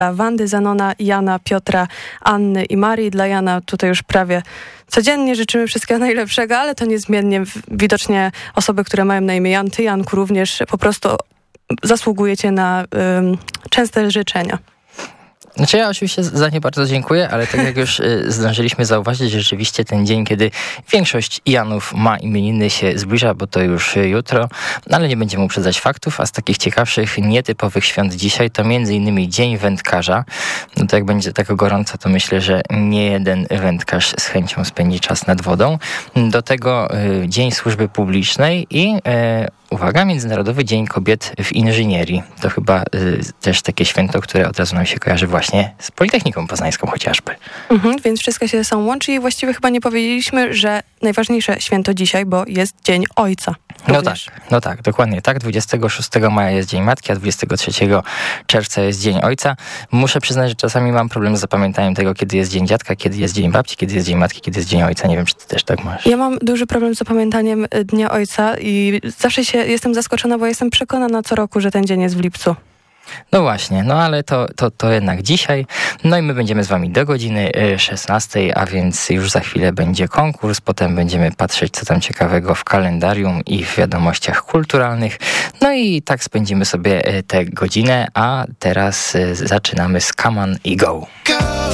Wandy, Zenona, Jana, Piotra, Anny i Marii. Dla Jana tutaj już prawie codziennie życzymy wszystkiego najlepszego, ale to niezmiennie widocznie osoby, które mają na imię Jan, ty Janku również po prostu zasługujecie na częste życzenia. Znaczy ja oczywiście za nie bardzo dziękuję, ale tak jak już zdążyliśmy zauważyć, rzeczywiście ten dzień, kiedy większość Janów ma imieniny, się zbliża, bo to już jutro, ale nie będziemy uprzedzać faktów, a z takich ciekawszych, nietypowych świąt dzisiaj to m.in. Dzień Wędkarza. No to jak będzie tak gorąco, to myślę, że nie jeden wędkarz z chęcią spędzi czas nad wodą. Do tego Dzień Służby Publicznej i uwaga, Międzynarodowy Dzień Kobiet w Inżynierii. To chyba też takie święto, które od razu nam się kojarzy właśnie z Politechniką Poznańską chociażby. Więc wszystko się ze sobą łączy i właściwie chyba nie powiedzieliśmy, że najważniejsze święto dzisiaj, bo jest Dzień Ojca. No tak, dokładnie tak. 26 maja jest Dzień Matki, a 23 czerwca jest Dzień Ojca. Muszę przyznać, że czasami mam problem z zapamiętaniem tego, kiedy jest Dzień Dziadka, kiedy jest Dzień Babci, kiedy jest Dzień Matki, kiedy jest Dzień Ojca. Nie wiem, czy ty też tak masz. Ja mam duży problem z zapamiętaniem Dnia Ojca i zawsze jestem zaskoczona, bo jestem przekonana co roku, że ten dzień jest w lipcu. No właśnie, no ale to jednak dzisiaj. No i my będziemy z wami do godziny 16, a więc już za chwilę będzie konkurs, potem będziemy patrzeć, co tam ciekawego w kalendarium i w wiadomościach kulturalnych. No i tak spędzimy sobie tę godzinę, a teraz zaczynamy z Come On i Go.